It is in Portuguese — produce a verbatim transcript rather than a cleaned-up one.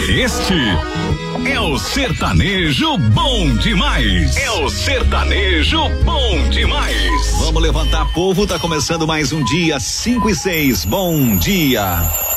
Este é o Sertanejo Bom Demais. É o Sertanejo Bom Demais. Vamos levantar, povo, tá começando mais um dia, cinco e seis. Bom dia.